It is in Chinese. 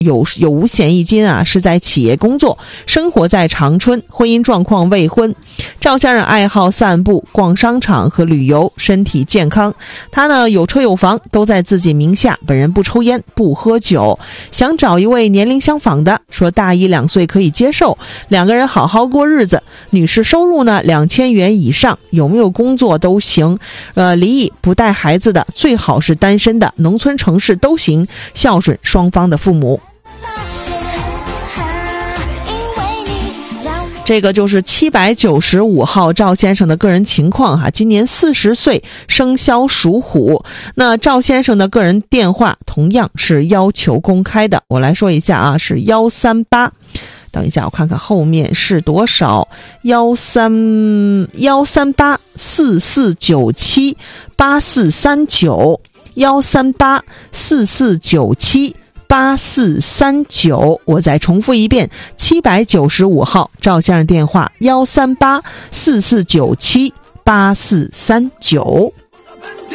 有无险一金啊，是在企业工作，生活在长春，婚姻状况未婚。赵先生爱好散步、逛商场和旅游，身体健康。他呢有车有房，都在自己名下，本人不抽烟不喝酒，想找一位年龄相仿的，说大1、2岁可以接受，2个人好好过日子。女士收入呢2000元以上，有没有工作都行。离异不带孩子的，最好是单身的，农村城市都行，孝顺双方的父母。这个就是795号赵先生的个人情况哈，今年40岁，生肖属虎。那赵先生的个人电话同样是要求公开的，我来说一下啊，是138。等一下，我看看后面是多少，13844978439，13844978439，我再重复一遍，795号赵先生电话13844978439。